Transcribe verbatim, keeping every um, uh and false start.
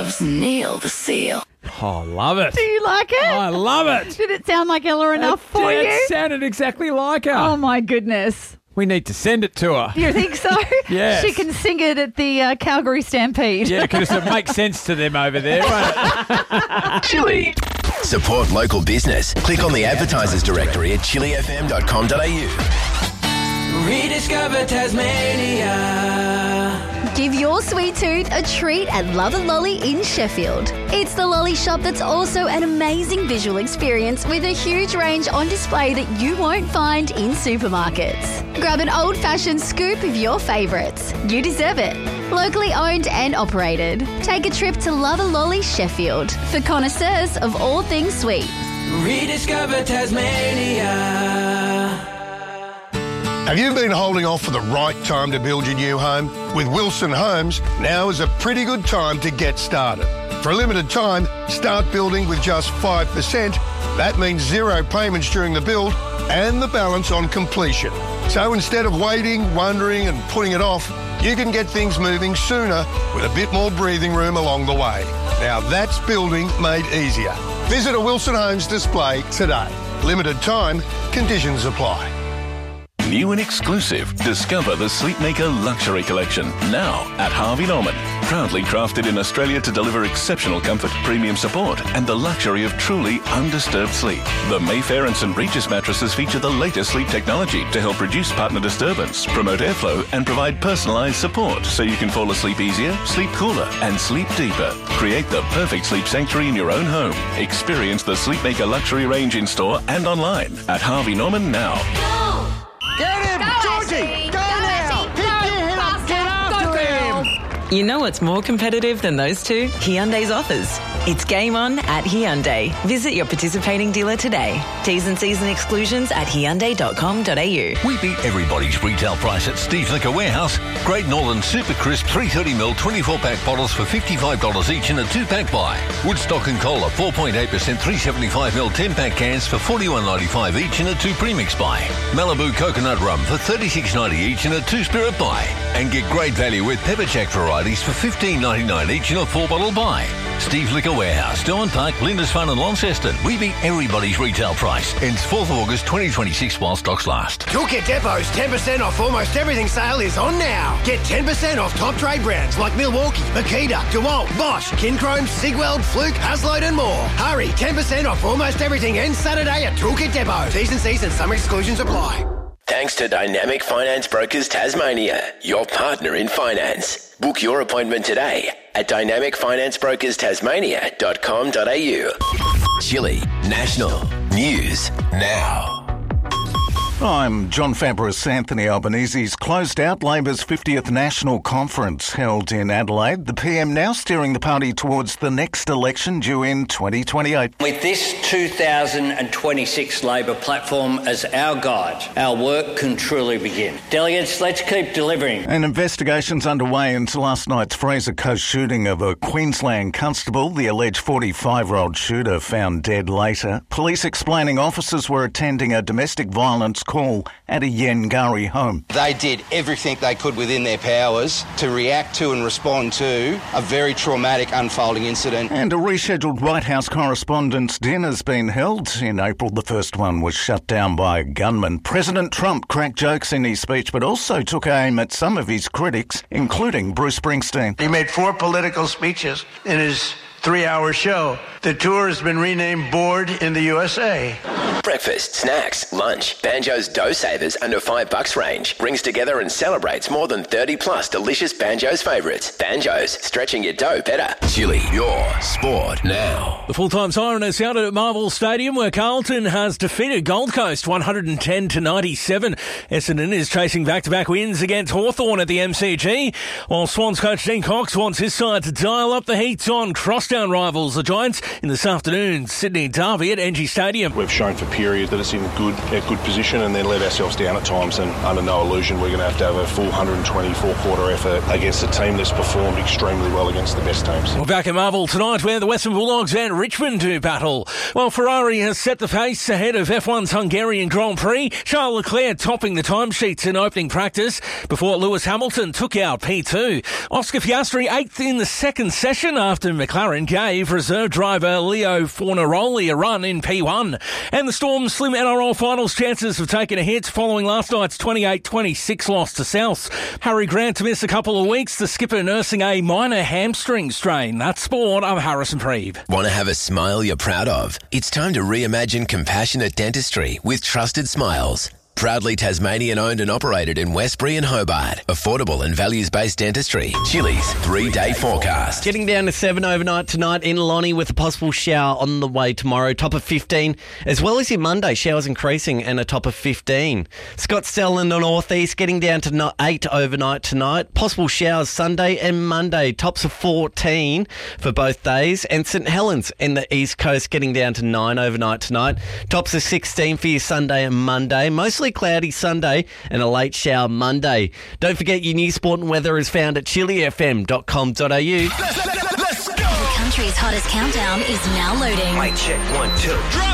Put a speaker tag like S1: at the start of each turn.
S1: loves Neil the Seal.
S2: Oh, love it.
S3: Do you like it?
S2: I love it.
S3: Did it sound like Ella enough
S2: it,
S3: for
S2: it
S3: you?
S2: It sounded exactly like her.
S3: Oh, my goodness.
S2: We need to send it to her.
S3: You think so?
S2: Yes.
S3: She can sing it at the uh, Calgary Stampede.
S2: Yeah, because it makes sense to them over there, won't it?
S1: Chili.
S4: Support local business. Click on the advertisers directory at chili f m dot com dot a u.
S5: Rediscover Tasmania.
S6: Give your sweet tooth a treat at Love a Lolly in Sheffield. It's the lolly shop that's also an amazing visual experience with a huge range on display that you won't find in supermarkets. Grab an old-fashioned scoop of your favourites. You deserve it. Locally owned and operated. Take a trip to Love a Lolly Sheffield for connoisseurs of all things sweet.
S5: Rediscover Tasmania.
S7: Have you been holding off for the right time to build your new home? With Wilson Homes, now is a pretty good time to get started. For a limited time, start building with just five percent. That means zero payments during the build and the balance on completion. So instead of waiting, wondering and putting it off, you can get things moving sooner with a bit more breathing room along the way. Now that's building made easier. Visit a Wilson Homes display today. Limited time, conditions apply.
S8: New and exclusive, discover the Sleepmaker Luxury Collection, now at Harvey Norman. Proudly crafted in Australia to deliver exceptional comfort, premium support and the luxury of truly undisturbed sleep. The Mayfair and St Regis mattresses feature the latest sleep technology to help reduce partner disturbance, promote airflow and provide personalised support so you can fall asleep easier, sleep cooler and sleep deeper. Create the perfect sleep sanctuary in your own home. Experience the Sleepmaker Luxury range in store and online at Harvey Norman now.
S5: Get him, Georgie! Go now! Pick your head up, get after him!
S9: You know what's more competitive than those two? Hyundai's offers. It's game on at Hyundai. Visit your participating dealer today. T's and C's and exclusions at hyundai dot com dot a u.
S10: We beat everybody's retail price at Steve Liquor Warehouse. Great Northern Super Crisp three thirty mil twenty-four pack bottles for fifty-five dollars each in a two-pack buy. Woodstock and Cola four point eight percent three seventy-five mil ten-pack cans for forty-one ninety-five each in a two premix buy. Malibu Coconut Rum for thirty-six ninety each in a two-spirit buy. And get great value with Pepper Jack varieties for fifteen ninety-nine each in a four-bottle buy. Steve Liquor Warehouse, Dawn Park, Lindisfarne and Launceston. We beat everybody's retail price. Ends fourth of August twenty twenty-six while stocks last.
S11: Toolkit Depot's ten percent off almost everything sale is on now. Get ten percent off top trade brands like Milwaukee, Makita, DeWalt, Bosch, Kinchrome, Sigweld, Fluke, Hasload and more. Hurry, ten percent off almost everything ends Saturday at Toolkit Depot. T's and C's and some exclusions apply.
S4: Thanks to Dynamic Finance Brokers Tasmania, your partner in finance. Book your appointment today at dynamic finance brokers tasmania dot com dot a u. Chili National News Now.
S12: I'm John Fabris. Anthony Albanese's closed out Labor's fiftieth National Conference held in Adelaide. The P M now steering the party towards the next election due in twenty twenty-eight.
S13: With this two thousand twenty-six Labor platform as our guide, our work can truly begin. Delegates, let's keep delivering.
S12: An investigation's underway into last night's Fraser Coast shooting of a Queensland constable. The alleged forty-five-year-old shooter found dead later. Police explaining officers were attending a domestic violence call at a Yengari home.
S14: They did everything they could within their powers to react to and respond to a very traumatic unfolding incident.
S12: And a rescheduled White House Correspondents' Dinner's been held. In April, the first one was shut down by a gunman. President Trump cracked jokes in his speech, but also took aim at some of his critics, including Bruce Springsteen.
S15: He made four political speeches in his three-hour show. The tour has been renamed Bored in the U S A.
S4: Breakfast, snacks, lunch. Banjo's Dough Savers under five bucks range brings together and celebrates more than thirty plus delicious Banjo's favourites. Banjo's, stretching your dough better. Chili, your sport now.
S2: The full-time siren has sounded at Marvel Stadium where Carlton has defeated Gold Coast one hundred ten to ninety-seven. Essendon is chasing back-to-back wins against Hawthorn at the M C G, while Swans coach Dean Cox wants his side to dial up the heat on Cross Bankstown rivals the Giants in this afternoon's Sydney derby at N G Stadium.
S16: We've shown for period that it's in good a good position and then let ourselves down at times, and under no illusion we're going to have to have a full one hundred twenty four-quarter effort against a team that's performed extremely well against the best teams.
S2: We're back at Marvel tonight where the Western Bulldogs and Richmond do battle. While Ferrari has set the pace ahead of F one's Hungarian Grand Prix, Charles Leclerc topping the timesheets in opening practice before Lewis Hamilton took out P two. Oscar Piastri eighth in the second session after McLaren gave reserve driver Leo Fornaroli a run in P one. And the Storm's slim N R L finals chances have taken a hit following last night's twenty-eight twenty-six loss to South. Harry Grant to miss a couple of weeks, the skipper nursing a minor hamstring strain. That's sport. I'm Harrison Preeve.
S4: Want to have a smile you're proud of? It's time to reimagine compassionate dentistry with Trusted Smiles. Proudly Tasmanian owned and operated in Westbury and Hobart. Affordable and values-based dentistry. Chili's three-day forecast.
S17: Getting down to seven overnight tonight in Lonnie with a possible shower on the way tomorrow. Top of fifteen, as well as your Monday. Showers increasing and a top of fifteen. Scottsdale in the northeast getting down to eight overnight tonight. Possible showers Sunday and Monday. Tops of fourteen for both days. And St Helens in the east coast getting down to nine overnight tonight. Tops of sixteen for your Sunday and Monday. Mostly cloudy Sunday and a late shower Monday. Don't forget your new sport and weather is found at chili f m dot com dot a u.
S6: The country's hottest countdown is now loading.
S11: Mic check, one, two.